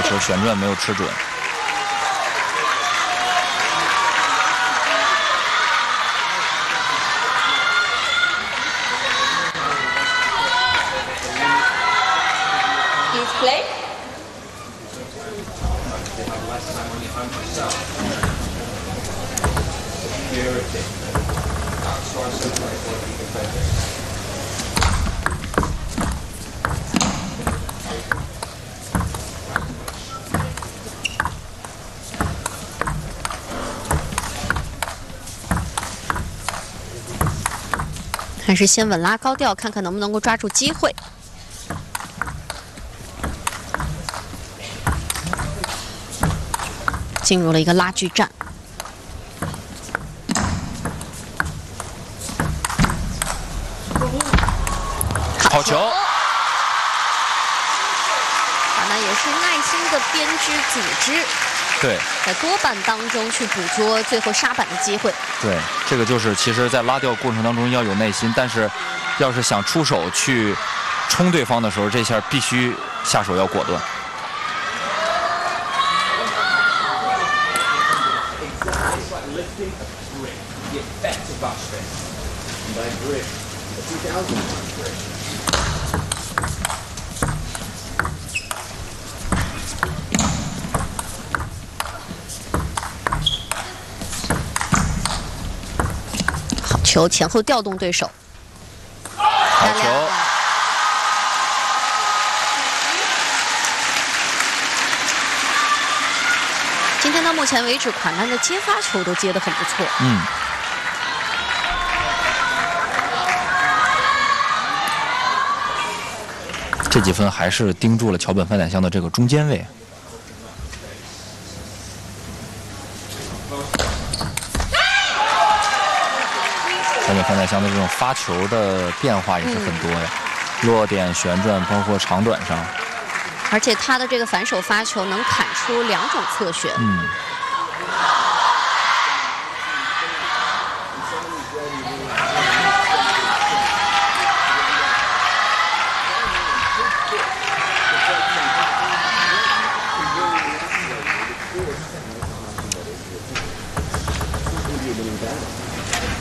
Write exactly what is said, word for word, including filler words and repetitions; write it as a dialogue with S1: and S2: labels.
S1: 时候旋转没有吃准。
S2: Play.
S3: 还是先稳拉高调，看看能不能够抓住机会。 进入了一个拉锯战，
S1: 好球！
S3: 华南也是耐心的编织组织，
S1: 对，
S3: 在多板当中去捕捉最后杀板的机会。
S1: 对，这个就是其实，在拉吊过程当中要有耐心，但是要是想出手去冲对方的时候，这下必须下手要果断。
S3: 好球，前后调动对手。
S1: 好球！
S3: 今天到目前为止，款难的接发球都接得很不错。
S1: 嗯。 这几分还是盯住了桥本范乃香的这个中间位。桥本范乃香的这种发球的变化也是很多呀，嗯、落点、旋转，包括长短上。
S3: 而且他的这个反手发球能砍出两种侧旋。
S1: 嗯。